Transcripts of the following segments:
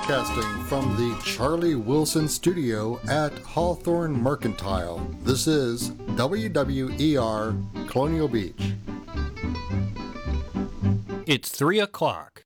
Broadcasting from the Charlie Wilson Studio at Hawthorne Mercantile, this is WWER Colonial Beach. It's 3 o'clock.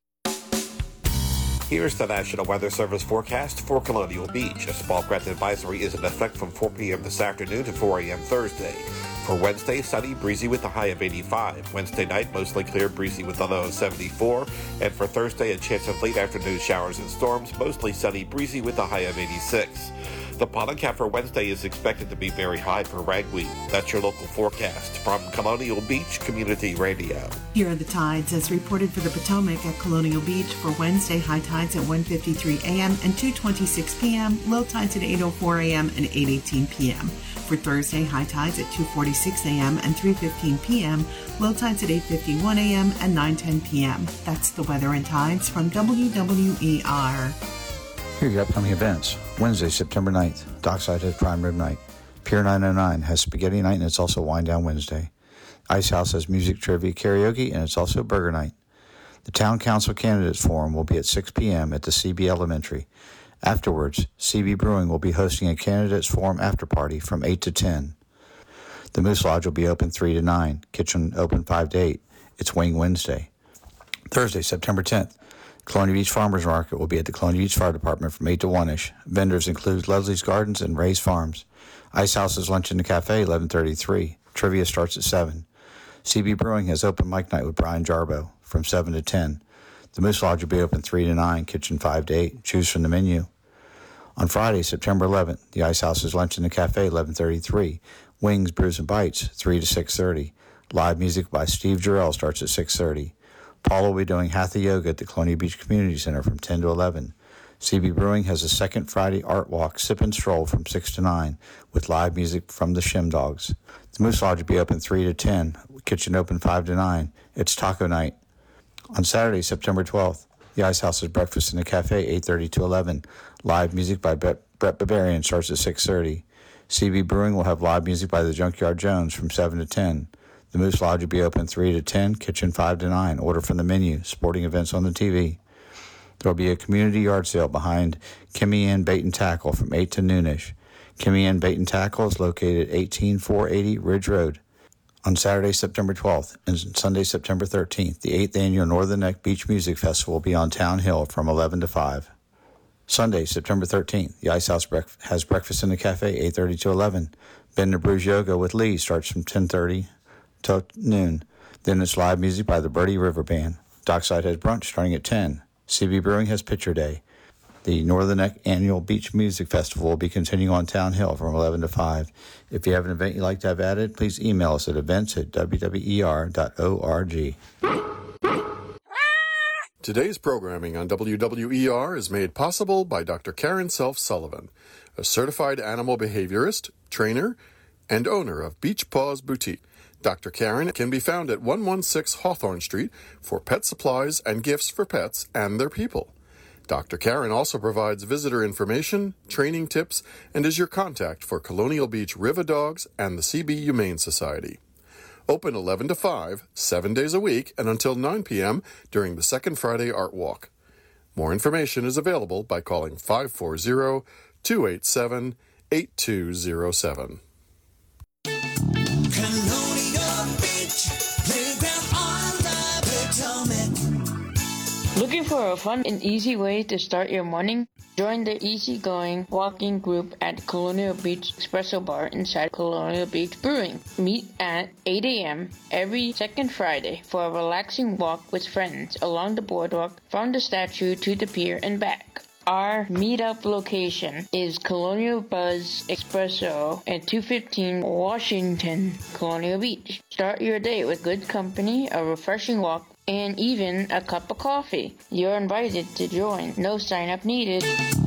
Here's the National Weather Service forecast for Colonial Beach. A small breath advisory is in effect from 4 p.m. this afternoon to 4 a.m. Thursday. For Wednesday, sunny, breezy with a high of 85. Wednesday night, mostly clear, breezy with a low of 74. And for Thursday, a chance of late afternoon showers and storms, mostly sunny, breezy with a high of 86. The pollen count for Wednesday is expected to be very high for ragweed. That's your local forecast from Colonial Beach Community Radio. Here are the tides as reported for the Potomac at Colonial Beach for Wednesday. High tides at 1:53 a.m. and 2:26 p.m. Low tides at 8:04 a.m. and 8:18 p.m. For Thursday, high tides at 2:46 a.m. and 3:15 p.m. Low tides at 8:51 a.m. and 9:10 p.m. That's the weather and tides from WWER. Here are your upcoming events. Wednesday, September 9th, Dockside has Prime Rib Night. Pier 909 has Spaghetti Night, and it's also Wind Down Wednesday. Ice House has Music Trivia Karaoke, and it's also Burger Night. The Town Council Candidates Forum will be at 6 p.m. at the CB Elementary. Afterwards, CB Brewing will be hosting a Candidates Forum after party from 8 to 10. The Moose Lodge will be open 3 to 9. Kitchen open 5 to 8. It's Wing Wednesday. Thursday, September 10th, Colonial Beach Farmers Market will be at the Colonial Beach Fire Department from 8 to 1-ish. Vendors include Leslie's Gardens and Ray's Farms. Ice House's Lunch in the Cafe, 11:33. Trivia starts at 7. CB Brewing has open mic night with Brian Jarbo from 7 to 10. The Moose Lodge will be open 3 to 9, kitchen 5 to 8. Choose from the menu. On Friday, September 11th, the Ice House's Lunch in the Cafe, 11:33. Wings, Brews, and Bites, 3 to 6:30. Live music by Steve Jarrell starts at 6:30. Paul will be doing Hatha Yoga at the Colonial Beach Community Center from 10 to 11. CB Brewing has a second Friday art walk, sip and stroll from 6 to 9 with live music from the Shim Dogs. The Moose Lodge will be open 3 to 10, kitchen open 5 to 9. It's taco night. On Saturday, September 12th, the Ice House has breakfast in the cafe, 8:30 to 11. Live music by Brett Bavarian starts at 6:30. CB Brewing will have live music by the Junkyard Jones from 7 to 10. The Moose Lodge will be open 3 to 10, kitchen 5 to 9. Order from the menu, sporting events on the TV. There will be a community yard sale behind Kimmy Ann Bait and Tackle from 8 to noonish. Kimmy Ann Bait and Tackle is located at 18480 Ridge Road. On Saturday, September 12th and Sunday, September 13th, the 8th Annual Northern Neck Beach Music Festival will be on Town Hill from 11 to 5. Sunday, September 13th, the Ice House has breakfast in the cafe, 8:30 to 11. Bend to Bruise Yoga with Lee starts from 10:30 till noon. Then it's live music by the Birdie River Band. Dockside has brunch starting at 10. CB Brewing has Picture Day. The Northern Neck Annual Beach Music Festival will be continuing on Town Hill from 11 to 5. If you have an event you'd like to have added, please email us at events@wwer.org. Today's programming on WWER is made possible by Dr. Karen Self-Sullivan, a certified animal behaviorist, trainer, and owner of Beach Paws Boutique. Dr. Karen can be found at 116 Hawthorne Street for pet supplies and gifts for pets and their people. Dr. Karen also provides visitor information, training tips, and is your contact for Colonial Beach River Dogs and the CB Humane Society. Open 11 to 5, 7 days a week, and until 9 p.m. during the second Friday Art Walk. More information is available by calling 540-287-8207. Colonial Beach, playground on the Potomac. Looking for a fun and easy way to start your morning? Join the easygoing walking group at Colonial Beach Espresso Bar inside Colonial Beach Brewing. Meet at 8 a.m. every second Friday for a relaxing walk with friends along the boardwalk from the statue to the pier and back. Our meetup location is Colonial Buzz Espresso at 215 Washington, Colonial Beach. Start your day with good company, a refreshing walk, and even a cup of coffee. You're invited to join. No sign-up needed.